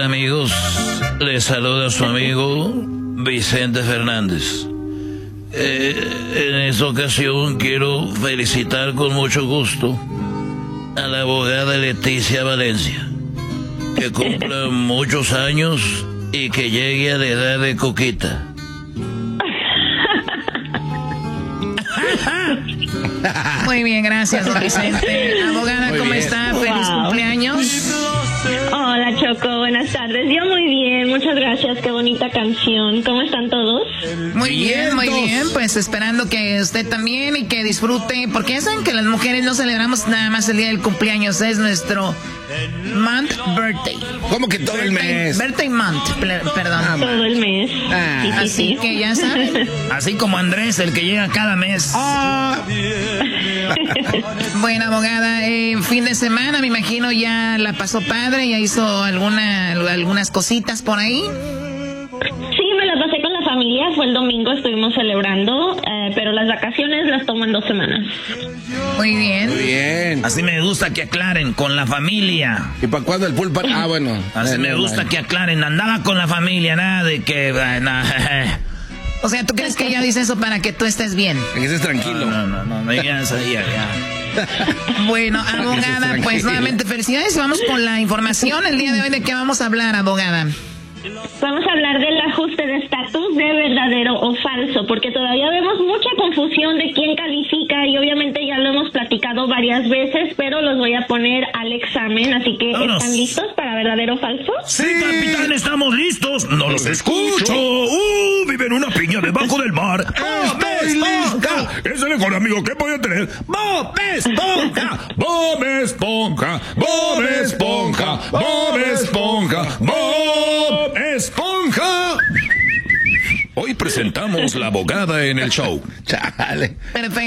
Amigos, les saluda su amigo Vicente Fernández. En esta ocasión quiero felicitar con mucho gusto a la abogada Leticia Valencia, que cumpla muchos años y que llegue a la edad de Coquita. Muy bien, gracias, don Vicente. Abogada, ¿cómo está? Feliz cumpleaños. Hola, Choco, buenas tardes. Yo muy bien, muchas gracias, qué bonita canción. ¿Cómo están todos? Muy bien, pues esperando que usted también y que disfrute, porque ya saben que las mujeres no celebramos nada más el día del cumpleaños, es nuestro month birthday. ¿Cómo que todo el mes? Birthday month, perdón. Todo el mes. Así que ya saben. Así como Andrés, el que llega cada mes. Bueno, abogada, fin de semana, me imagino ya la pasó padre, ya hizo algunas cositas por ahí. Sí, me la pasé con la familia, fue el domingo, estuvimos celebrando, pero las vacaciones las tomo en 2 semanas. Muy bien. Muy bien. Así me gusta que aclaren, con la familia. ¿Y para cuándo el pool party? Bueno. Así me gusta que aclaren, andaba con la familia, nada de que... O sea, ¿tú crees que ella dice eso para que tú estés bien? Que estés tranquilo. No, ya. Bueno, abogada, pues nuevamente felicidades. Vamos con la información. El día de hoy, ¿de qué vamos a hablar, abogada? Vamos a hablar del ajuste de estatus de verdadero o falso, porque todavía vemos mucha confusión de quién califica y obviamente ya lo hemos platicado varias veces, pero los voy a poner al examen, así que ¡vámonos! ¿Están listos para verdadero o falso? Sí, capitán, estamos listos. No los escucho. Vive en una piña debajo del mar. ¡Bob Esponja! Es el mejor amigo que puede tener. ¡Bob Esponja! ¡Bob Esponja! ¡Bob Esponja! ¡Bob Esponja! ¡Bob Esponja! Hoy presentamos La Abogada en el show. Chale. Perfecto.